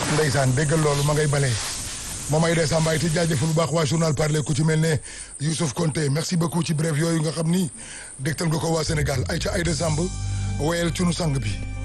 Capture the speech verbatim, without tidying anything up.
ndeysaan déggal loolu ma ngay balee moom ay des Mbaye te jaajëfal bu baax waa journal parler ku ci mel ne Youssouf Konté merci beaucoup ci bref yooyu nga xam ni dégtal nga ko waa Sénégal ay ca ay décembre woyal ci nu sang bi